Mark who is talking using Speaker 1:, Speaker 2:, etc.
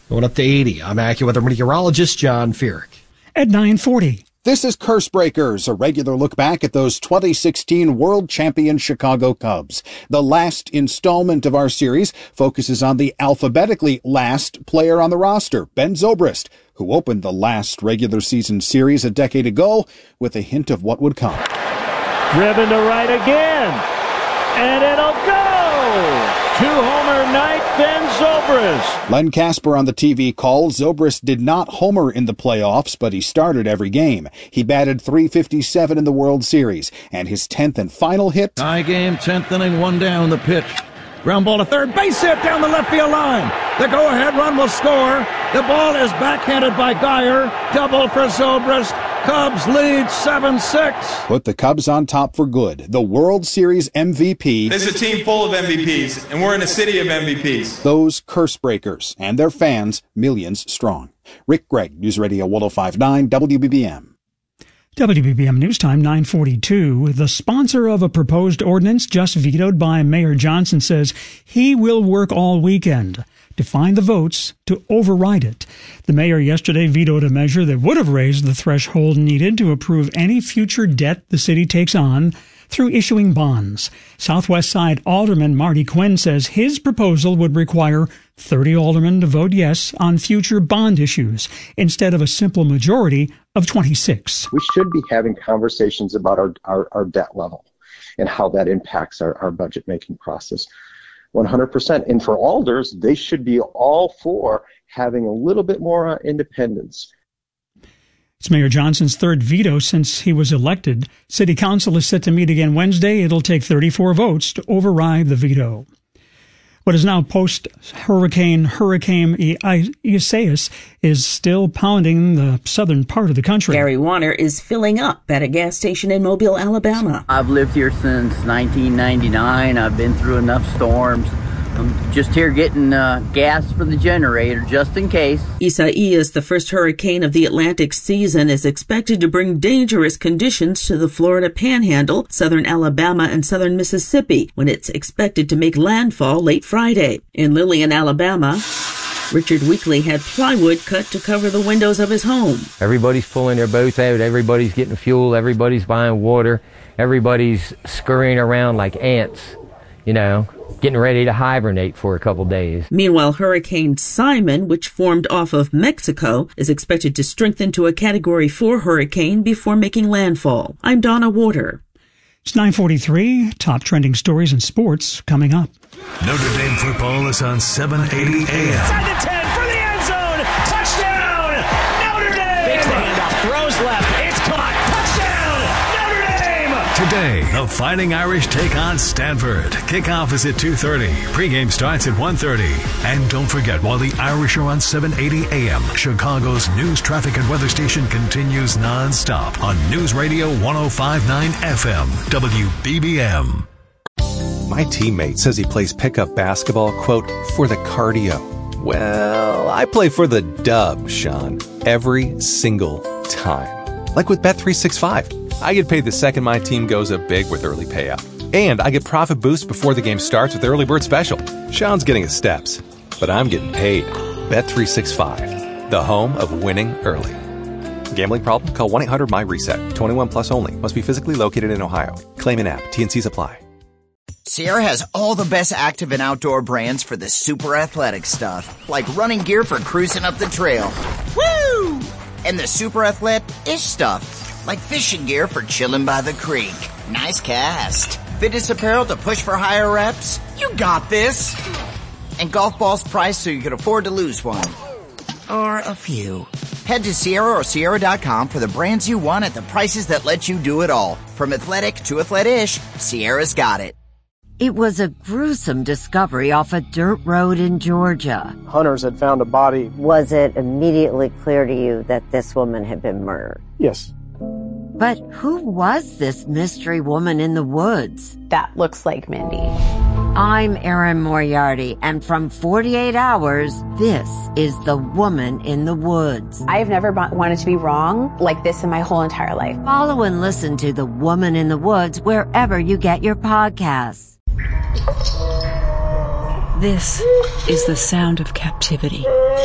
Speaker 1: Going up to 80. I'm AccuWeather meteorologist John Feerick.
Speaker 2: At 9:40.
Speaker 3: This is Curse Breakers, a regular look back at those 2016 world champion Chicago Cubs. The last installment of our series focuses on the alphabetically last player on the roster, Ben Zobrist, who opened the last regular season series a decade ago with a hint of what would come.
Speaker 4: Driven to right again, and it'll go! Two-homer night, Ben Zobrist.
Speaker 3: Len Kasper on the TV call. Zobrist did not homer in the playoffs, but he started every game. He batted .357 in the World Series, and his 10th and final hit.
Speaker 5: Tie game, 10th inning, one down the pitch. Ground ball to third, base hit down the left field line. The go-ahead run will score. The ball is backhanded by Geyer. Double for Zobrist. Cubs lead 7-6.
Speaker 3: Put the Cubs on top for good. The World Series MVP.
Speaker 6: This is a team full of MVPs, and we're in a city of MVPs.
Speaker 3: Those Curse Breakers and their fans, millions strong. Rick Gregg, News Radio 105.9 WBBM.
Speaker 2: WBBM News Time, 9:42. The sponsor of a proposed ordinance just vetoed by Mayor Johnson says he will work all weekend to find the votes to override it. The mayor yesterday vetoed a measure that would have raised the threshold needed to approve any future debt the city takes on through issuing bonds. Southwest Side Alderman Marty Quinn says his proposal would require 30 aldermen to vote yes on future bond issues instead of a simple majority of 26.
Speaker 7: We should be having conversations about our debt level and how that impacts our budget-making process. 100%. And for alders, they should be all for having a little bit more independence.
Speaker 2: It's Mayor Johnson's third veto since he was elected. City Council is set to meet again Wednesday. It'll take 34 votes to override the veto. What is now post-hurricane Isaias is still pounding the southern part of the country.
Speaker 8: Gary Warner is filling up at a gas station in Mobile, Alabama.
Speaker 9: I've lived here since 1999. I've been through enough storms. I'm just here getting gas for the generator, just in case.
Speaker 8: Isaias, the first hurricane of the Atlantic season, is expected to bring dangerous conditions to the Florida Panhandle, southern Alabama, and southern Mississippi, when it's expected to make landfall late Friday. In Lillian, Alabama, Richard Weekly had plywood cut to cover the windows of his home.
Speaker 10: Everybody's pulling their boats out. Everybody's getting fuel. Everybody's buying water. Everybody's scurrying around like ants, getting ready to hibernate for a couple days.
Speaker 8: Meanwhile, Hurricane Simon, which formed off of Mexico, is expected to strengthen to a Category 4 hurricane before making landfall. I'm Donna Warder.
Speaker 2: It's 9:43. Top trending stories in sports coming up.
Speaker 11: Notre Dame football is on 780 AM.
Speaker 12: Inside the 10 for the end zone. Touchdown, Notre Dame.
Speaker 13: Fakes the handoff, throws left. It's caught.
Speaker 12: Touchdown, Notre Dame.
Speaker 11: Today, the Fighting Irish take on Stanford. Kickoff is at 2:30. Pregame starts at 1:30. And don't forget, while the Irish are on 780 AM, Chicago's news, traffic, and weather station continues nonstop on News Radio 105.9 FM, WBBM.
Speaker 14: My teammate says he plays pickup basketball, quote, for the cardio. Well, I play for the dub, Sean, every single time. Like with Bet365. I get paid the second my team goes up big with early payout. And I get profit boosts before the game starts with Early Bird Special. Sean's getting his steps, but I'm getting paid. Bet365, the home of winning early. Gambling problem? Call 1-800-MY-RESET. 21 plus only. Must be physically located in Ohio. Claim an app. T&Cs apply.
Speaker 15: Sierra has all the best active and outdoor brands for the super athletic stuff, like running gear for cruising up the trail. Woo! And the super athletic-ish stuff, like fishing gear for chilling by the creek. Nice cast. Fitness apparel to push for higher reps. You got this. And golf balls priced so you can afford to lose one. Or a few. Head to Sierra or Sierra.com for the brands you want at the prices that let you do it all. From athletic to athletic-ish, Sierra's got it.
Speaker 16: It was a gruesome discovery off a dirt road in Georgia.
Speaker 17: Hunters had found a body.
Speaker 18: Was it immediately clear to you that this woman had been murdered?
Speaker 17: Yes.
Speaker 16: But who was this mystery woman in the woods?
Speaker 19: That looks like Mindy.
Speaker 16: I'm Erin Moriarty, and from 48 Hours, this is The Woman in the Woods.
Speaker 19: I've never wanted to be wrong like this in my whole entire life.
Speaker 16: Follow and listen to The Woman in the Woods wherever you get your podcasts.
Speaker 20: This is the sound of captivity.